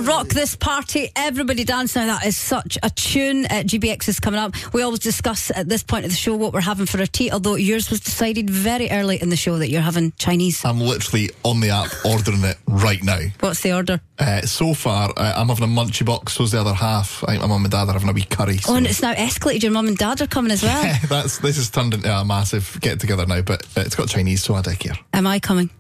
Rock This Party, Everybody Dance. Now that is such a tune. GBX is coming up. We always discuss at this point of the show what we're having for a tea, although yours was decided very early in the show that you're having Chinese. I'm literally on the app ordering it right now. What's the order? So far, I'm having a munchie box, so's the other half. I think my mum and dad are having a wee curry. So. Oh, and it's now escalated. Your mum and dad are coming as well. This has turned into a massive get together now, but it's got Chinese, so I don't care. Am I coming?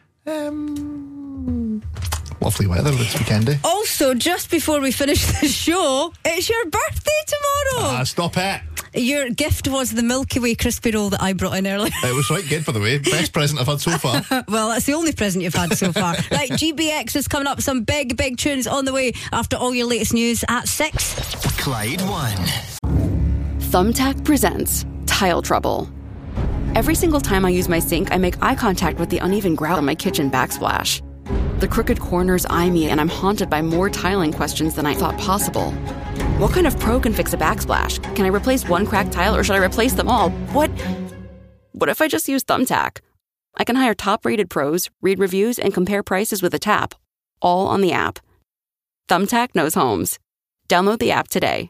Lovely weather this weekend, eh? Also, just before we finish the show, it's your birthday tomorrow. Stop it. Your gift was the Milky Way crispy roll that I brought in earlier. It was right good, by the way. Best present I've had so far. Well, that's the only present you've had so far. Right, GBX is coming up. Some big tunes on the way after all your latest news at 6. Clyde 1. Thumbtack presents Tile Trouble. Every single time I use my sink, I make eye contact with the uneven grout on my kitchen backsplash. The crooked corners eye me, and I'm haunted by more tiling questions than I thought possible. What kind of pro can fix a backsplash? Can I replace one cracked tile, or should I replace them all? What if I just use Thumbtack? I can hire top-rated pros, read reviews, and compare prices with a tap, all on the app. Thumbtack knows homes. Download the app today.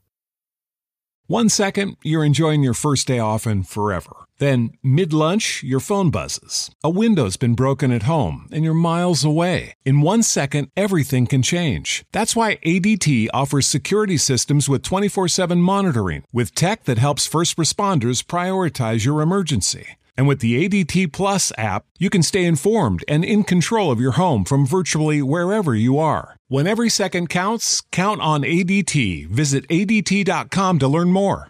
1 second, you're enjoying your first day off and forever. Then, mid-lunch, your phone buzzes. A window's been broken at home, and you're miles away. In 1 second, everything can change. That's why ADT offers security systems with 24/7 monitoring, with tech that helps first responders prioritize your emergency. And with the ADT Plus app, you can stay informed and in control of your home from virtually wherever you are. When every second counts, count on ADT. Visit ADT.com to learn more.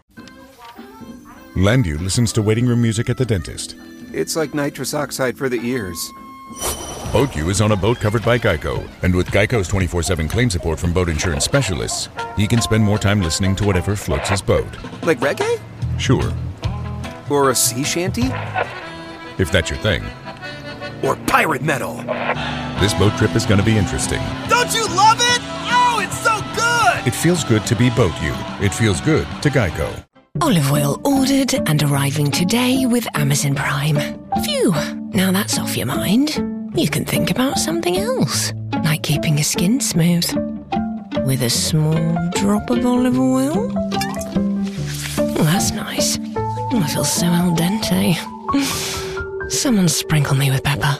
Landu listens to waiting room music at the dentist. It's like nitrous oxide for the ears. BoatU is on a boat covered by Geico. And with Geico's 24/7 claim support from boat insurance specialists, he can spend more time listening to whatever floats his boat. Like reggae? Sure. Or a sea shanty? If that's your thing. Or pirate metal? This boat trip is going to be interesting. Don't you love it? Oh, it's so good! It feels good to be BoatU. It feels good to Geico. Olive oil ordered and arriving today with Amazon Prime. Phew, now that's off your mind. You can think about something else, like keeping your skin smooth. With a small drop of olive oil. Oh, that's nice. Oh, I feel so al dente. Someone sprinkle me with pepper.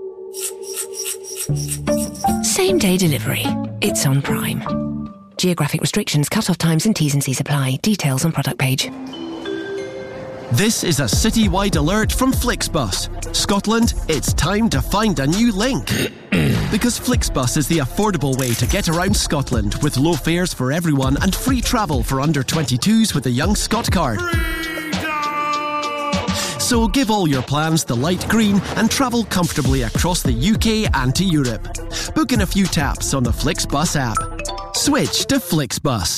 Same day delivery. It's on Prime. Geographic restrictions, cut-off times and T's and C's apply. Details on product page. This is a citywide alert from Flixbus. Scotland, it's time to find a new link. Because Flixbus is the affordable way to get around Scotland, with low fares for everyone and free travel for under 22s with the Young Scot card. So give all your plans the light green and travel comfortably across the UK and to Europe. Book in a few taps on the Flixbus app. Switch to Flixbus.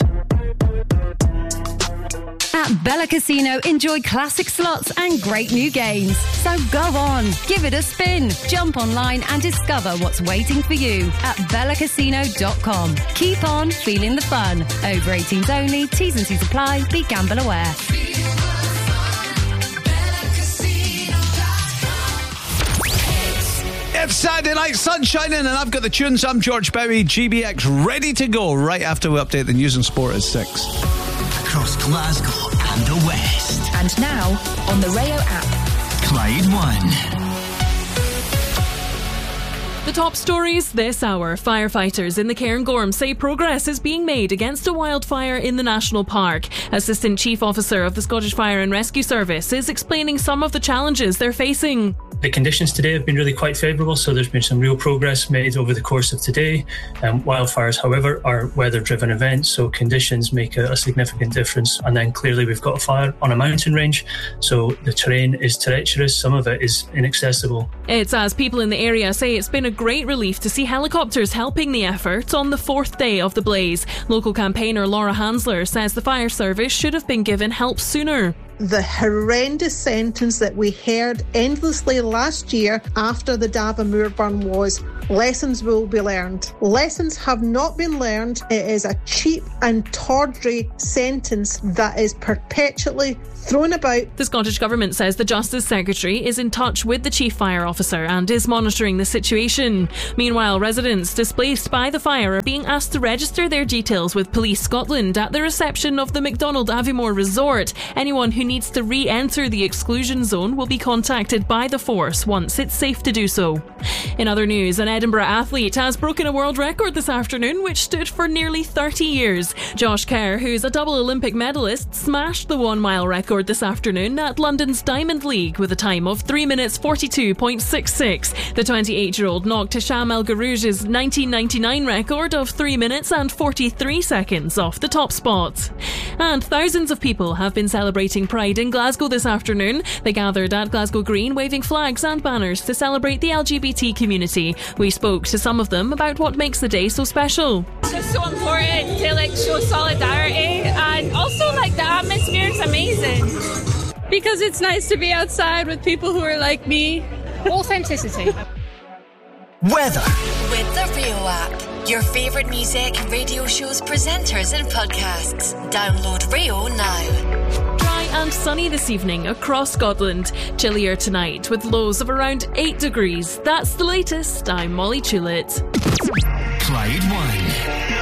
At Bella Casino, enjoy classic slots and great new games. So go on, give it a spin. Jump online and discover what's waiting for you at bellacasino.com. Keep on feeling the fun. Over 18s only, T's and C's apply. Be gamble aware. It's Saturday Night Sun shining, and I've got the tunes. I'm George Berry, GBX, ready to go right after we update the news and sport at 6. Across Glasgow and the West. And now, on the Rayo app. Clyde 1. The top stories this hour. Firefighters in the Cairngorm say progress is being made against a wildfire in the National Park. Assistant Chief Officer of the Scottish Fire and Rescue Service is explaining some of the challenges they're facing. The conditions today have been really quite favourable, so there's been some real progress made over the course of today. Wildfires, however, are weather-driven events, so conditions make a significant difference. And then clearly we've got a fire on a mountain range, so the terrain is treacherous, some of it is inaccessible. It's as people in the area say it's been a great relief to see helicopters helping the effort on the fourth day of the blaze. Local campaigner Laura Hansler says the fire service should have been given help sooner. The horrendous sentence that we heard endlessly last year after the Dava burn was, lessons will be learned. Lessons have not been learned. It is a cheap and tawdry sentence that is perpetually thrown about. The Scottish Government says the Justice Secretary is in touch with the Chief Fire Officer and is monitoring the situation. Meanwhile, residents displaced by the fire are being asked to register their details with Police Scotland at the reception of the McDonald Aviemore Resort. Anyone who needs to re-enter the exclusion zone will be contacted by the force once it's safe to do so. In other news, an Edinburgh athlete has broken a world record this afternoon, which stood for nearly 30 years. Josh Kerr, who's a double Olympic medalist, smashed the 1 mile record this afternoon at London's Diamond League with a time of 3 minutes 42.66. The 28-year-old knocked Hisham El Garouge's 1999 record of 3 minutes and 43 seconds off the top spot. And thousands of people have been celebrating Pride in Glasgow this afternoon. They gathered at Glasgow Green waving flags and banners to celebrate the LGBT community. We spoke to some of them about what makes the day so special. It's just so important to show solidarity, and also the atmosphere is amazing. Because it's nice to be outside with people who are like me. Authenticity. Weather. With the Rio app, your favourite music, radio shows, presenters and podcasts. Download Rio now. Dry and sunny this evening across Scotland. Chillier tonight with lows of around 8 degrees. That's the latest. I'm Molly Tulitt. Clyde One.